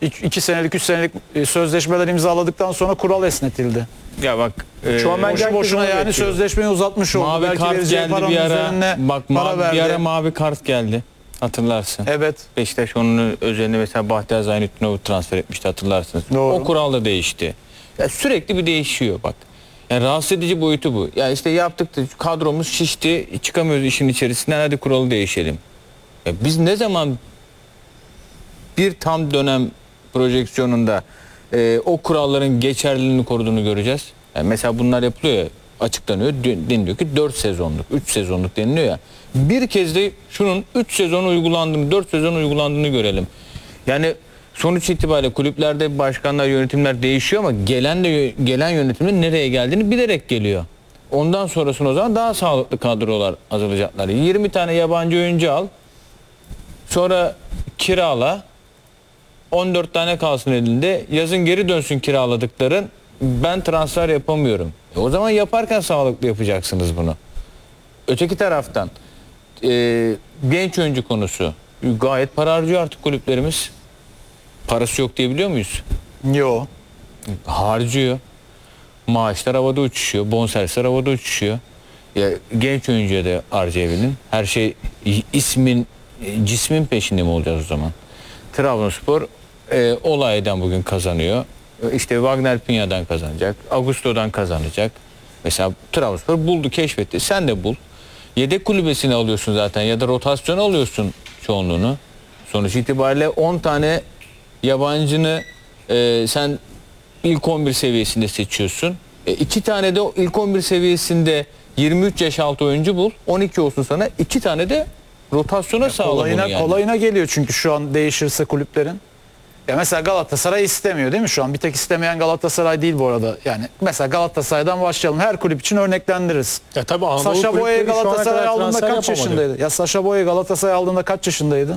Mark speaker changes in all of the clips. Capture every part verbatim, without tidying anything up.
Speaker 1: iki senelik, üç senelik sözleşmeler imzaladıktan sonra kural esnetildi.
Speaker 2: Ya bak e,
Speaker 1: Şu an boşu boşuna yani bekliyorum. Sözleşmeyi uzatmış oldu.
Speaker 2: Mavi
Speaker 1: Belki
Speaker 2: kart geldi bir ara. Bak
Speaker 1: para
Speaker 2: mavi,
Speaker 1: verdi.
Speaker 2: bir ara mavi kart geldi. Hatırlarsın.
Speaker 1: Evet.
Speaker 2: Beşiktaş onun özelinde mesela Bahtiyar Zaynettin'i transfer etmişti, hatırlarsınız.
Speaker 1: Doğru.
Speaker 2: O kural da değişti. Ya sürekli bir değişiyor bak. Yani rahatsız edici boyutu bu. Ya işte yaptık da kadromuz şişti, çıkamıyoruz işin içerisinden, hadi kuralı değişelim. Ya biz ne zaman bir tam dönem projeksiyonunda e, o kuralların geçerliliğini koruduğunu göreceğiz. Yani mesela bunlar yapılıyor ya, açıklanıyor, deniliyor ki dört sezonluk, üç sezonluk deniliyor ya. Bir kez de şunun üç sezon uygulandığını, dört sezon uygulandığını görelim. Yani sonuç itibariyle kulüplerde başkanlar, yönetimler değişiyor ama gelen de gelen yönetimde nereye geldiğini bilerek geliyor. Ondan sonrasında o zaman daha sağlıklı kadrolar hazırlayacaklar. yirmi tane yabancı oyuncu al. Sonra kirala. on dört tane kalsın elinde. Yazın geri dönsün kiraladıkların. Ben transfer yapamıyorum. E o zaman yaparken sağlıklı yapacaksınız bunu. Öteki taraftan e, genç oyuncu konusu. Gayet para harcıyor artık kulüplerimiz. Parası yok diyebiliyor muyuz?
Speaker 1: Yok.
Speaker 2: Harcıyor. Maaşlar havada uçuşuyor. Bonservisler havada uçuşuyor. Ya, genç oyuncuya da harcayabilin. Her şey ismin, cismin peşinde mi olacağız o zaman? Trabzonspor e, olaydan bugün kazanıyor. İşte Wagner Piña'dan kazanacak. Augusto'dan kazanacak. Mesela Trabzonspor buldu, keşfetti. Sen de bul. Yedek kulübesini alıyorsun zaten ya da rotasyon alıyorsun çoğunluğunu. Sonuç itibariyle on tane yabancını e, sen ilk on bir seviyesinde seçiyorsun. E, iki tane de o ilk on bir seviyesinde yirmi üç yaş altı oyuncu bul. on iki olsun sana. iki tane de rotasyona sağla
Speaker 1: Kolayına,
Speaker 2: bunu yani.
Speaker 1: kolayına geliyor çünkü şu an değişirse kulüplerin. Ya mesela Galatasaray istemiyor değil mi şu an? Bir tek istemeyen Galatasaray değil bu arada. Yani mesela Galatasaray'dan başlayalım. Her kulüp için örneklendiririz.
Speaker 3: Ya tabii Anadolu
Speaker 1: Saşa Boya'yı
Speaker 3: kulüpleri şu ana
Speaker 1: Galatasaray
Speaker 3: kadar
Speaker 1: aldığında
Speaker 3: transfer
Speaker 1: kaç
Speaker 3: yapamadı.
Speaker 1: yaşındaydı? Ya Saşa Boya'yı Galatasaray aldığında kaç yaşındaydı?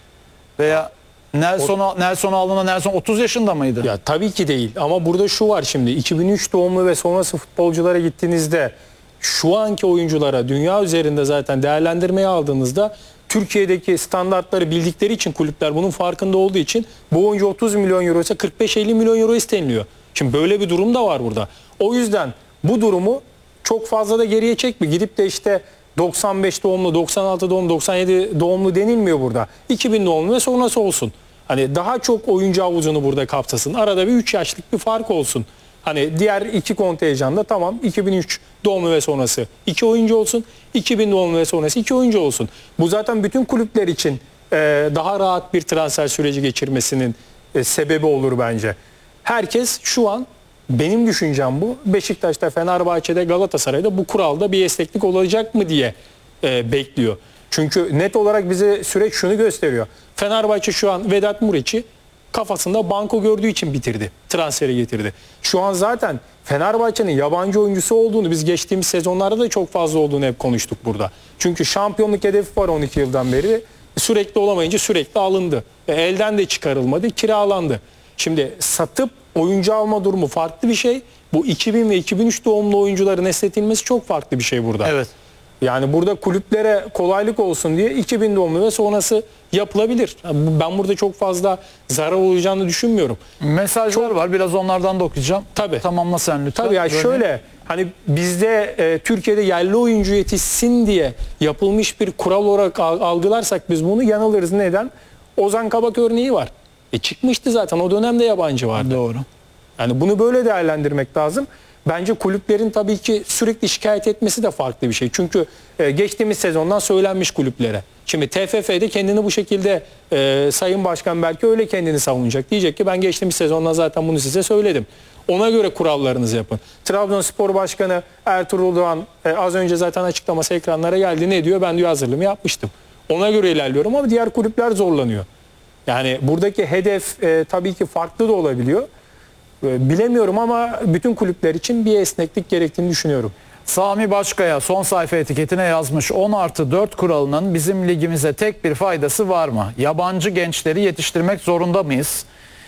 Speaker 1: Veya Nelson Nelson aldığında Nelson otuz yaşında mıydı?
Speaker 3: Ya tabii ki değil ama burada şu var şimdi iki bin üç doğumlu ve sonrası futbolculara gittiğinizde şu anki oyunculara dünya üzerinde zaten değerlendirmeye aldığınızda Türkiye'deki standartları bildikleri için kulüpler bunun farkında olduğu için bu oyuncu otuz milyon euro ise kırk beş elli milyon euro isteniliyor. Şimdi böyle bir durum da var burada. O yüzden bu durumu çok fazla da geriye çekme. Gidip de işte doksan beş doğumlu, doksan altı doğumlu, doksan yedi doğumlu denilmiyor burada. iki bin doğumlu ve sonrası olsun. Hani daha çok oyuncu havuzunu burada kapsasın. Arada bir üç yaşlık bir fark olsun. Hani diğer iki kontenjanda tamam iki bin üç doğumlu ve sonrası iki oyuncu olsun. iki bin doğumlu ve sonrası iki oyuncu olsun. Bu zaten bütün kulüpler için e, daha rahat bir transfer süreci geçirmesinin e, sebebi olur bence. Herkes şu an benim düşüncem bu. Beşiktaş'ta, Fenerbahçe'de, Galatasaray'da bu kuralda bir esneklik olacak mı diye e, bekliyor. Çünkü net olarak bize süreç şunu gösteriyor. Fenerbahçe şu an Vedat Muriç'i kafasında banko gördüğü için bitirdi. Transferi getirdi. Şu an zaten Fenerbahçe'nin yabancı oyuncusu olduğunu biz geçtiğimiz sezonlarda da çok fazla olduğunu hep konuştuk burada. Çünkü şampiyonluk hedefi var on iki yıldan beri. Sürekli olamayınca sürekli alındı. E, elden de çıkarılmadı, kiralandı. Şimdi satıp oyuncu alma durumu farklı bir şey. Bu iki bin ve iki bin üç doğumlu oyuncuların esnetilmesi çok farklı bir şey burada.
Speaker 1: Evet.
Speaker 3: Yani burada kulüplere kolaylık olsun diye iki bin doğumlu ve sonrası yapılabilir. Ben burada çok fazla zarar olacağını düşünmüyorum.
Speaker 1: Mesajlar çok var. Biraz onlardan da okuyacağım.
Speaker 3: Tabii.
Speaker 1: Tamamla sen lütfen.
Speaker 3: Tabii yani şöyle hani bizde e, Türkiye'de yerli oyuncu yetişsin diye yapılmış bir kural olarak algılarsak biz bunu yanılırız. Neden? Ozan Kabak örneği var. E çıkmıştı zaten. O dönemde yabancı vardı.
Speaker 1: Doğru.
Speaker 3: Yani bunu böyle değerlendirmek lazım. Bence kulüplerin tabii ki sürekli şikayet etmesi de farklı bir şey. Çünkü e, geçtiğimiz sezondan söylenmiş kulüplere. Şimdi T F F'de kendini bu şekilde e, Sayın Başkan belki öyle kendini savunacak. Diyecek ki ben geçtiğimiz sezondan zaten bunu size söyledim. Ona göre kurallarınızı yapın. Trabzonspor Başkanı Ertuğrul Doğan e, az önce zaten açıklaması ekranlara geldi. Ne diyor? Ben diyor hazırlığımı yapmıştım. Ona göre ilerliyorum ama diğer kulüpler zorlanıyor. Yani buradaki hedef e, tabii ki farklı da olabiliyor. Bilemiyorum ama bütün kulüpler için bir esneklik gerektiğini düşünüyorum.
Speaker 1: Sami Başkaya son sayfa etiketine yazmış. on artı dört kuralının bizim ligimize tek bir faydası var mı? Yabancı gençleri yetiştirmek zorunda mıyız?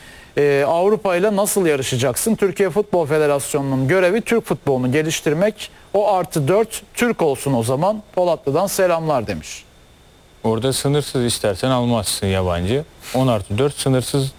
Speaker 1: Ee, Avrupa ile nasıl yarışacaksın? Türkiye Futbol Federasyonu'nun görevi Türk futbolunu geliştirmek. O artı dört Türk olsun o zaman. Polatlı'dan selamlar demiş.
Speaker 2: Orada sınırsız istersen almazsın yabancı. on artı dört sınırsız